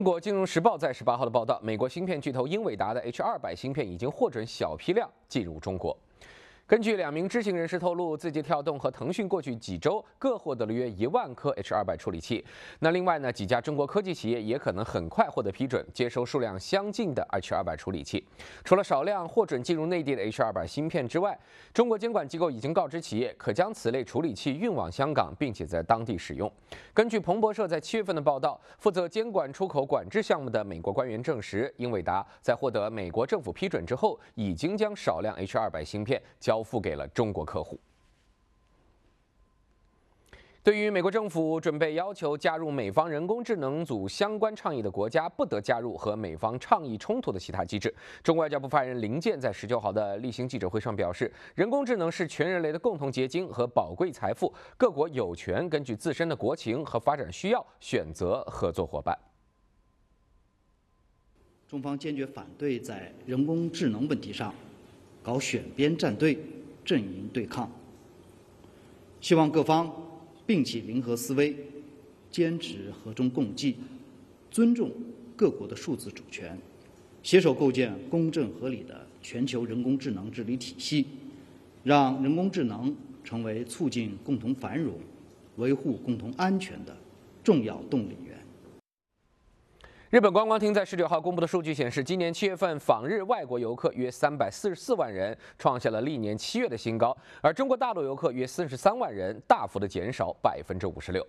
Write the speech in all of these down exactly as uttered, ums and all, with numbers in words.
中国金融时报在十八号的报道，美国芯片巨头英伟达的 H 二百芯片已经获准小批量进入中国。根据两名知情人士透露，字节跳动和腾讯过去几周各获得了约一万颗 H 二百处理器。那另外呢，几家中国科技企业也可能很快获得批准，接收数量相近的 H 二百处理器。除了少量获准进入内地的 H 二百芯片之外，中国监管机构已经告知企业可将此类处理器运往香港，并且在当地使用。根据彭博社在七月份的报道，负责监管出口管制项目的美国官员证实，英伟达在获得美国政府批准之后，已经将少量 H 二百芯片交付给了中国客户。对于美国政府准备要求加入美方人工智能组相关倡议的国家不得加入和美方倡议冲突的其他机制，中国外交部发言人林健在十九号的例行记者会上表示，人工智能是全人类的共同结晶和宝贵财富，各国有权根据自身的国情和发展需要选择合作伙伴。 中方坚决反对在人工智能问题上搞选边站队、阵营对抗，希望各方摒弃零和思维，坚持和衷共济，尊重各国的数字主权，携手构建公正合理的全球人工智能治理体系，让人工智能成为促进共同繁荣、维护共同安全的重要动力源。 日本观光厅在十九号公布的数据显示，今年七月份访日外国游客约三百四十四万人，创下了历年七月的新高，而中国大陆游客约四十三万人，大幅的减少百分之五十六。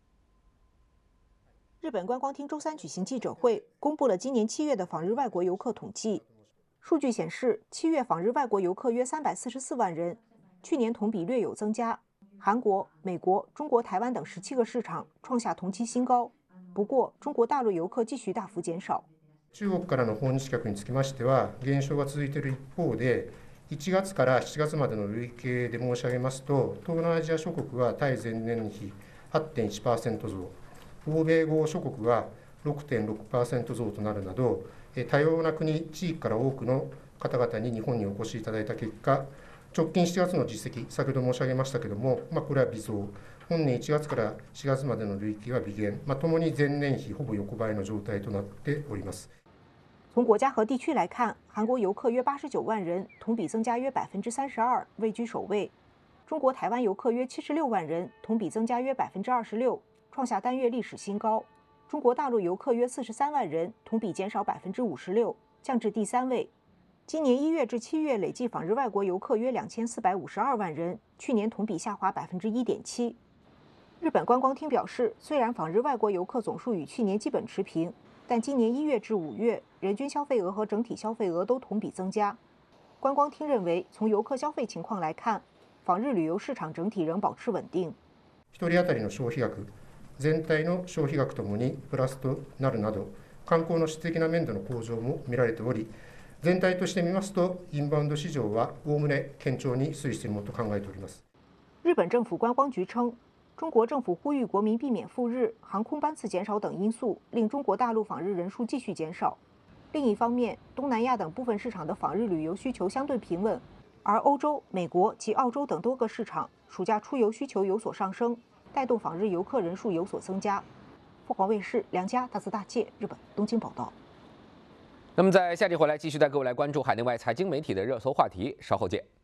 日本观光厅周三举行记者会，公布了今年七月的访日外国游客统计数据显示，七月访日外国游客约三百四十四万人，去年同比略有增加。韩国、美国、中国台湾等十七个市场创下同期新高。不過、中国大陸遊客繼續大幅減少。 中国からの訪日客につきましては、減少が続いている一方で、いちがつからしちがつまでの累計で申し上げますと、東南アジア諸国は対前年比 はちてんいちパーセント 増、欧米豪諸国は ろくてんろくパーセント 増となるなど、多様な国、地域から多くの方々に日本にお越しいただいた結果、直近しちがつの実績、先ほど申し上げましたけれども、まあ、これは微増。本年いちがつからしがつまでの累計は微減、まあ、ともに前年比ほぼ横ばいの状態となっております。 从国家和地区来看，韩国游客约八十九万人，同比增加约百分之三十二，位居首位。中国台湾游客约七十六万人，同比增加约百分之二十六，创下单月历史新高。中国大陆游客约四十三万人，同比减少百分之五十六，降至第三位。今年一月至七月累计访日外国游客约两千四百五十二万人，去年同比下滑百分之一点七。日本观光厅表示，虽然访日外国游客总数与去年基本持平，但今年一月至五月，人均消费额和整体消费额都同比增加。观光厅认为，从游客消费情况来看，访日旅游市场整体仍保持稳定。 一人当たりの消費額、全体の消費額ともにプラスとなるなど、観光の質的な面での向上も見られており、全体として見ますと、インバウンド市場はおおむね堅調に推移しているものと考えております。 日本政府观光局称，中国政府呼吁国民避免赴日，航空班次减少等因素令中国大陆访日人数继续减少。另一方面，东南亚等部分市场的访日旅游需求相对平稳，而欧洲、美国及澳洲等多个市场暑假出游需求有所上升，带动访日游客人数有所增加。凤凰卫视梁家大字大介日本东京报道。 那么在下集回来继续带各位来关注海内外财经媒体的热搜话题，稍后见。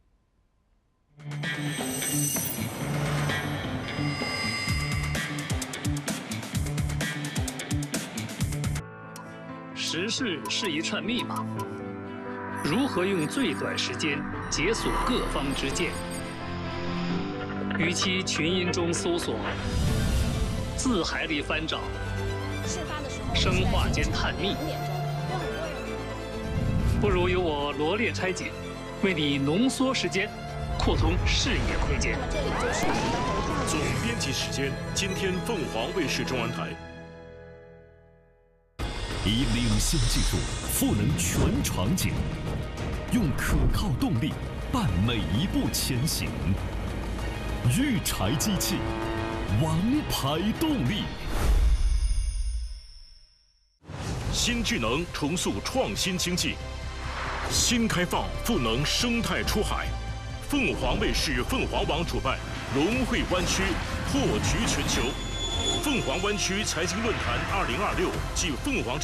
时事是一串密码，如何用最短时间解锁各方之见？与其群音中搜索，字海里翻找，生化间探秘，不如由我罗列拆解，为你浓缩时间，扩通视野空间。 总编辑时间，今天凤凰卫视中文台。 以领先技术赋能全场景，用可靠动力伴每一步前行。育柴机器，王牌动力。 新智能重塑创新经济，新开放赋能生态出海。凤凰卫视凤凰网主办融汇湾区，破局全球。凤凰湾区财经论坛二零二六暨凤凰。